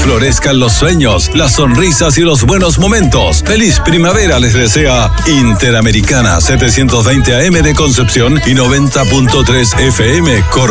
florezcan los sueños, las sonrisas y los buenos momentos. Feliz primavera les desea Interamericana 720 AM de Concepción y 90.3 FM Coro.